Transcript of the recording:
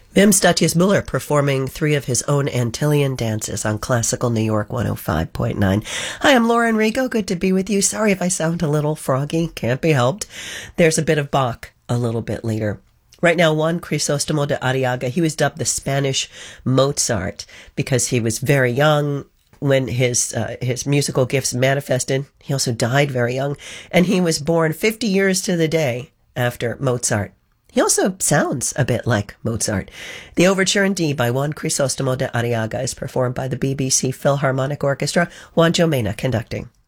Wim Statius-Müller performing three of his own Antillian dances on Classical New York 105.9. Hi, I'm Laura Enrico. Good to be with you. Sorry if I sound a little froggy. Can't be helped. There's a bit of Bach a little bit later. Right now, Juan Crisostomo de Arriaga, he was dubbed the Spanish Mozart because he was very young when his musical gifts manifested. He also died very young, and he was born 50 years to the day after Mozart. He also sounds a bit like Mozart. The Overture in D by Juan Crisostomo de Arriaga is performed by the BBC Philharmonic Orchestra, Juan Jomena conducting.